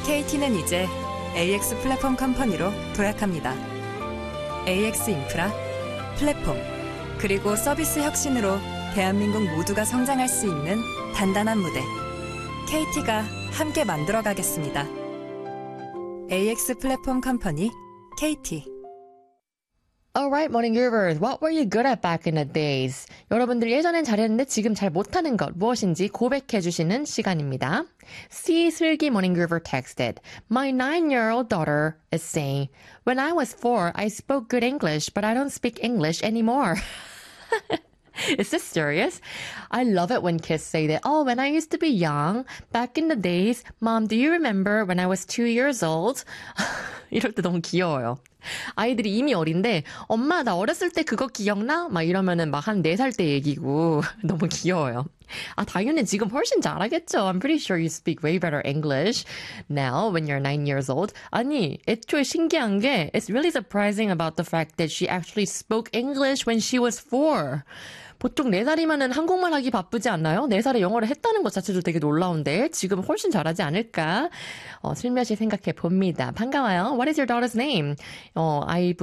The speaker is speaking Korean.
KT는 이제 AX 플랫폼 컴퍼니로 도약합니다. AX 인프라, 플랫폼, 그리고 서비스 혁신으로 대한민국 모두가 성장할 수 있는 단단한 무대. KT가 함께 만들어가겠습니다. AX 플랫폼 컴퍼니, KT. Alright, morning groovers. What were you good at back in the days? 여러분들 예전엔 잘했는데 지금 잘 못하는 것 무엇인지 고백해주시는 시간입니다. C. 슬기 morning groover texted, My 9-year-old daughter is saying, When I was 4, I spoke good English, but I don't speak English anymore. Is this serious? I love it when kids say that, oh, when I used to be young, back in the days, Mom, do you remember when I was 2 years old? 이럴 때 너무 귀여워요. 아이들이 이미 어린데 엄마 나 어렸을 때 그거 기억나? 막 이러면은 막 한 4살 때 얘기고 너무 귀여워요. 아 당연히 지금 훨씬 잘하겠죠. I'm pretty sure you speak way better English now when you're 9 years old. 아니 애초에 신기한 게 it's really surprising about the fact that she actually spoke English when she was 4. 보통 4살이면은 한국말 하기 바쁘지 않나요? 4살에 영어를 했다는 것 자체도 되게 놀라운데 지금 훨씬 잘하지 않을까? 슬며시 생각해 봅니다. 반가워요. What is your daughter's name? 아이분